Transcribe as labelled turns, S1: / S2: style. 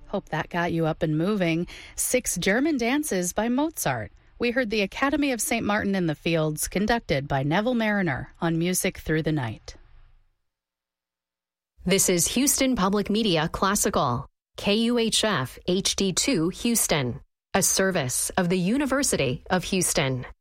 S1: Hope that got you up and moving. 6 German dances by Mozart. We heard the Academy of St. Martin in the Fields, conducted by Neville Mariner on Music Through the Night.
S2: This is Houston Public Media Classical, KUHF HD2 Houston, a service of the University of Houston.